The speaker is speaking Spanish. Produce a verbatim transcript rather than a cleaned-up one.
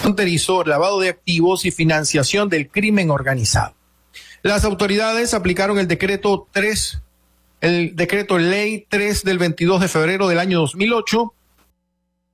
fronterizo, lavado de activos y financiación del crimen organizado. Las autoridades aplicaron el decreto tres, el decreto ley tres del veintidós de febrero del año dos mil ocho,